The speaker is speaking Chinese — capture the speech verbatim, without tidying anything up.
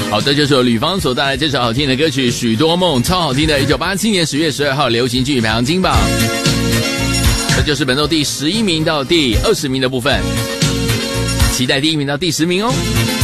好的，就是由吕方所带来这首好听的歌曲《许多梦》，超好听的一九八七年十月十二号流行剧排行金榜。这就是本周第十一名到第二十名的部分，期待第一名到第十名哦。